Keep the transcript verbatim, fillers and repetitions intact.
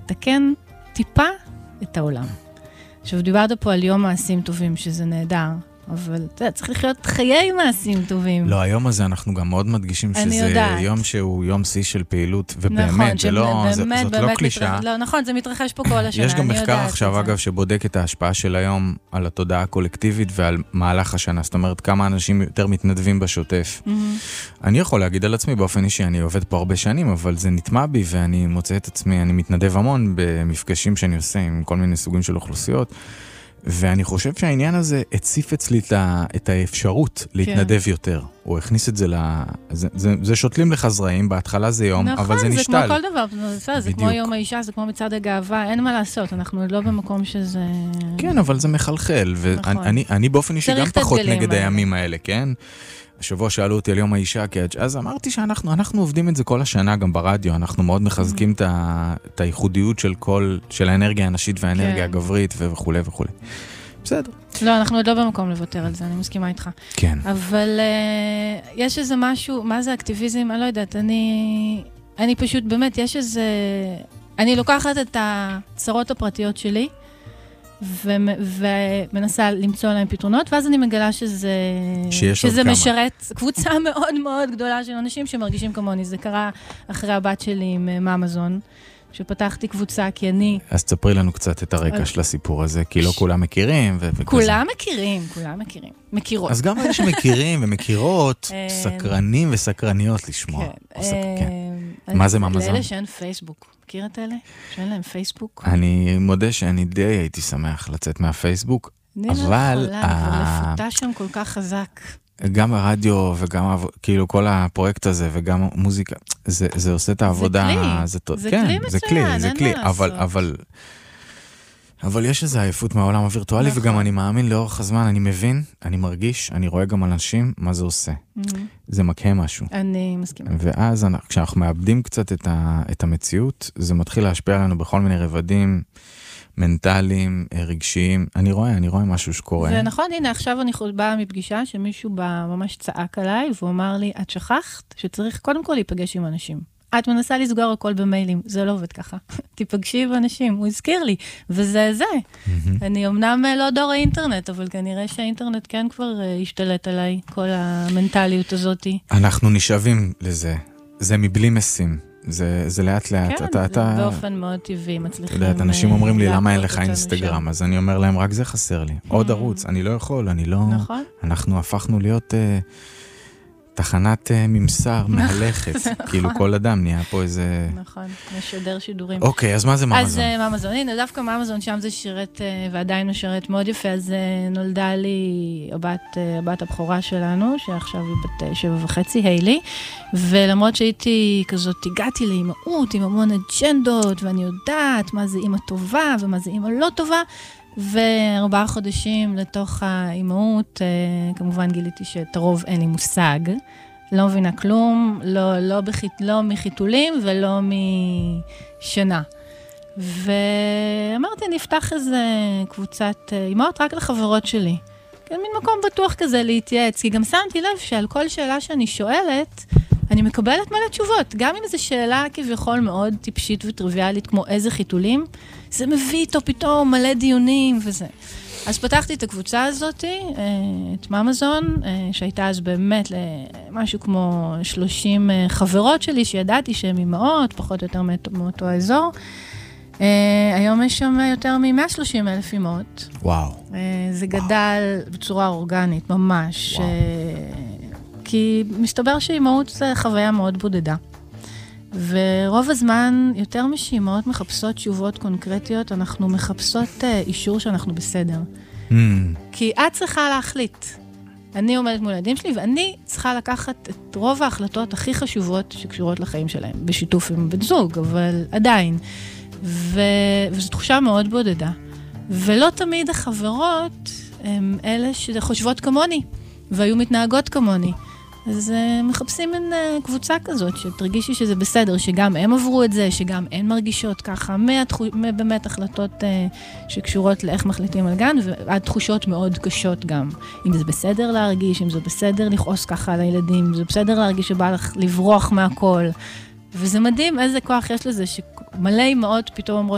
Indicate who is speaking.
Speaker 1: לתקן טיפה את העולם. עכשיו, דיברת פה על יום מעשים טובים, שזה נהדר, אבל אתה יודע, צריך לחיות חיי מעשים טובים.
Speaker 2: לא, היום הזה אנחנו גם מאוד מדגישים שזה
Speaker 1: יודעת.
Speaker 2: יום שהוא יום שיא של פעילות, ובאמת,
Speaker 1: נכון,
Speaker 2: זה לא,
Speaker 1: באמת,
Speaker 2: זאת
Speaker 1: באמת
Speaker 2: לא קלישה.
Speaker 1: מתרחש, לא, נכון, זה מתרחש פה כל השנה.
Speaker 2: יש גם מחקר
Speaker 1: יודעת
Speaker 2: עכשיו, אגב, שבודק את ההשפעה של היום על התודעה הקולקטיבית ועל מהלך השנה. זאת אומרת, כמה אנשים יותר מתנדבים בשוטף.
Speaker 1: Mm-hmm.
Speaker 2: אני יכול להגיד על עצמי באופן אישי, אני עובד פה הרבה שנים, אבל זה נטמע בי ואני מוצא את עצמי, אני מתנדב המון במפגשים שאני עושה עם כל מיני סוגים של אוכלוסיות. ואני חושב שהעניין הזה הציף אצלי את האפשרות להתנדב יותר. הוא הכניס את זה ל... זה, זה, זה שותלים לך זרעים, בהתחלה זה יום, אבל זה נשתל.
Speaker 1: נכון, זה כמו כל דבר, זה, זה כמו יום האישה, זה כמו מצעד הגאווה, אין מה לעשות, אנחנו לא במקום שזה...
Speaker 2: כן, אבל זה מחלחל, ואני אני באופן אישי גם פחות נגד הימים האלה, כן? השבוע שאלו אותי על יום האישה, אז אמרתי שאנחנו אנחנו עובדים את זה כל השנה, גם ברדיו, אנחנו מאוד מחזקים את, ה, את הייחודיות של כל, של האנרגיה הנשית והאנרגיה כן. הגברית וכו' וכו'. בסדר.
Speaker 1: לא, אנחנו עוד לא במקום לוותר על זה, אני מסכימה איתך.
Speaker 2: כן.
Speaker 1: אבל uh, יש איזה משהו, מה זה אקטיביזם? אני לא יודעת, אני, אני פשוט, באמת, יש איזה... אני לוקחת את הצרות הפרטיות שלי, ומנסה למצוא להם פתרונות, ואז אני מגלה שזה, שזה משרת קבוצה מאוד מאוד גדולה של אנשים שמרגישים כמוני. זה קרה אחרי הבת שלי עם מאמזון, שפתחתי קבוצה, כי אני...
Speaker 2: אז תספרי לנו קצת את הרקע של הסיפור הזה, כי לא כולם מכירים.
Speaker 1: כולם מכירים, כולם מכירים. מכירות.
Speaker 2: אז גם אלה שמכירים ומכירות, סקרנים וסקרניות לשמוע. מה זה מאמזון?
Speaker 1: לאלה שאין פייסבוק. מכיר את אלה? שאין להם פייסבוק?
Speaker 2: אני מודה שאני די הייתי שמח לצאת מהפייסבוק, אבל...
Speaker 1: אני לא יכולה, כבר לפותה שם כל כך חזק.
Speaker 2: גם הרדיו וגם כאילו כל הפרויקט הזה וגם מוזיקה, זה, זה עושה את העבודה.
Speaker 1: זה כלי. זה
Speaker 2: כן,
Speaker 1: כלי
Speaker 2: זה
Speaker 1: מצוין,
Speaker 2: כלי, זה כלי, אבל, אבל, אבל יש איזו עייפות מהעולם הווירטואלי, נכון. וגם אני מאמין לאורך הזמן, אני מבין, אני מרגיש, אני רואה גם על אנשים מה זה עושה. Mm-hmm. זה מקה משהו.
Speaker 1: אני מסכימה.
Speaker 2: ואז כשאנחנו מאבדים קצת את, ה, את המציאות, זה מתחיל להשפיע עלינו בכל מיני רבדים, מנטליים, רגשיים. אני רואה, אני רואה משהו שקורה.
Speaker 1: זה נכון, הנה, עכשיו אני באה מפגישה שמישהו בא ממש צעק עליי, והוא אמר לי, את שכחת שצריך קודם כל להיפגש עם אנשים. את מנסה לסגור הכל במיילים, זה לא עובד ככה. תיפגשי עם אנשים, הוא הזכיר לי, וזה זה. אני אמנם לא דור האינטרנט, אבל כנראה שהאינטרנט כן כבר השתלט עליי, כל המנטליות הזאת.
Speaker 2: אנחנו נשאבים לזה. זה מבלי משים. זה, זה לאט לאט.
Speaker 1: כן,
Speaker 2: אתה,
Speaker 1: זה
Speaker 2: אתה...
Speaker 1: באופן מאוד טבעי, מצליחים...
Speaker 2: אתה יודעת, אנשים אומרים לי, למה אין לך אינסטגרם? אז אני אומר להם, רק זה חסר לי. עוד ערוץ, אני לא יכול, אני לא...
Speaker 1: נכון.
Speaker 2: אנחנו הפכנו להיות... תחנת ממסר מהלכת, כאילו כל אדם נהיה פה איזה...
Speaker 1: נכון, משדר שידורים.
Speaker 2: אוקיי, אז מה זה מאמזון?
Speaker 1: אז מאמזון, הנה, דווקא מאמזון, שם זה שירת, ועדיין הוא שירת מאוד יפה, אז נולדה לי הבת, הבת הבכורה שלנו, שעכשיו היא בת שבע וחצי, היילי, ולמרות שהייתי כזאת, הגעתי לאימהות, עם המון אג'נדות, ואני יודעת מה זה אימא טובה, ומה זה אימא לא טובה, וארבעה חודשים לתוך האימהות, כמובן גיליתי שאת הרוב אין לי מושג, לא מבינה כלום, לא, לא, בחיט, לא מחיתולים ולא משנה. ואמרתי, אני אפתח איזה קבוצת אימהות רק לחברות שלי. כן, מין מקום בטוח כזה להתייעץ, כי גם שמתי לב שעל כל שאלה שאני שואלת, אני מקבלת מלא תשובות, גם אם זו שאלה כביכול מאוד טיפשית וטריוויאלית, כמו איזה חיתולים, זה מביא איתו פתאום מלא דיונים וזה. אז פתחתי את הקבוצה הזאת, את מאמזון, שהייתה אז באמת משהו כמו שלושים חברות שלי, שידעתי שהן אימהות, פחות או יותר מאותו האזור. היום יש שם יותר מ-מאה ושלושים אלף אימהות.
Speaker 2: וואו.
Speaker 1: זה גדל בצורה אורגנית, ממש. וואו. כי מסתבר שאימהות זה חוויה מאוד בודדה. ורוב הזמן, יותר משאימהות מחפשות תשובות קונקרטיות, אנחנו מחפשות אישור שאנחנו בסדר. Mm. כי את צריכה להחליט. אני עומדת מול הילדים שלי, ואני צריכה לקחת את רוב ההחלטות הכי חשובות שקשורות לחיים שלהם, בשיתוף עם בן זוג, אבל עדיין. ו... וזו תחושה מאוד בודדה. ולא תמיד החברות הם אלה שחושבות כמוני, והיו מתנהגות כמוני. אז uh, מחפשים מן uh, קבוצה כזאת, שתרגישי שזה בסדר, שגם הם עברו את זה, שגם הן מרגישות ככה, מהתחו... באמת החלטות uh, שקשורות לאיך מחליטים על גן, ועד תחושות מאוד קשות גם. אם זה בסדר להרגיש, אם זה בסדר לכעוס ככה על הילדים, אם זה בסדר להרגיש שבא לך לברוח מהכל. וזה מדהים איזה כוח יש לזה, שמלא אמהות פתאום אומרות,